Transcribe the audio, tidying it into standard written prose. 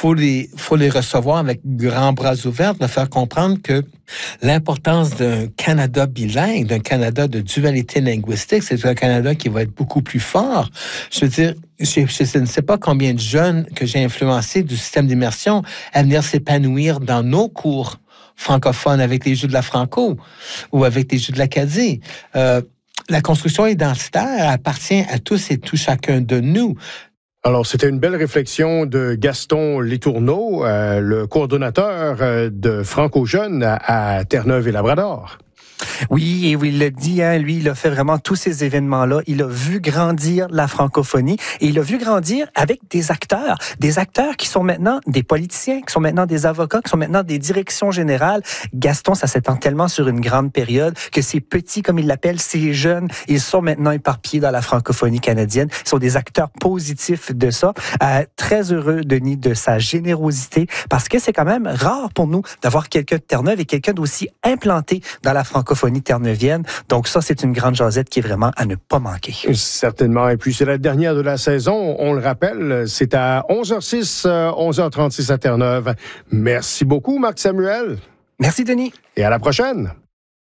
faut les recevoir avec grands bras ouverts, leur faire comprendre que l'importance d'un Canada bilingue, d'un Canada de dualité linguistique, c'est un Canada qui va être beaucoup plus fort. Je veux dire, je ne sais pas combien de jeunes que j'ai influencés du système d'immersion à venir s'épanouir dans nos cours francophones avec les Jeux de la Franco ou avec les Jeux de l'Acadie. La construction identitaire appartient à tous et tout chacun de nous. Alors, c'était une belle réflexion de Gaston Letourneau, le coordonnateur de Franco Jeunes à Terre-Neuve et Labrador. Oui, et il l'a dit, lui, il a fait vraiment tous ces événements-là. Il a vu grandir la francophonie et il a vu grandir avec des acteurs qui sont maintenant des politiciens, qui sont maintenant des avocats, qui sont maintenant des directions générales. Gaston, ça s'étend tellement sur une grande période que ces petits, comme il l'appelle, ces jeunes, ils sont maintenant éparpillés dans la francophonie canadienne. Ils sont des acteurs positifs de ça. Très heureux, Denis, de sa générosité parce que c'est quand même rare pour nous d'avoir quelqu'un de Terre-Neuve et quelqu'un d'aussi implanté dans la francophonie terre-neuvienne. Donc ça, c'est une grande jasette qui est vraiment à ne pas manquer. Certainement. Et puis, c'est la dernière de la saison. On le rappelle, c'est à 11h06, 11h36 à Terre-Neuve. Merci beaucoup, Marc Samuel. Merci, Denis. Et à la prochaine.